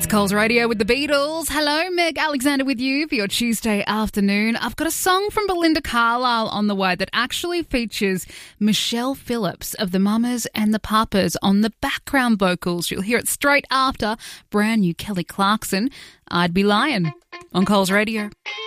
It's Coles Radio with the Beatles. Hello, Meg Alexander with you for your Tuesday afternoon. I've got a song from Belinda Carlisle on the way that actually features Michelle Phillips of the Mamas and the Papas on the background vocals. You'll hear it straight after brand new Kelly Clarkson, I'd Be Lying, on Coles Radio.